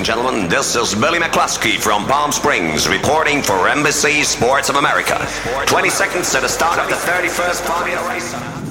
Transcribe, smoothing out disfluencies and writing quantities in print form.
and gentlemen. This is Billy McCluskey from Palm Springs reporting for Embassy Sports of America. 20 seconds to the start of the 31st Formula race.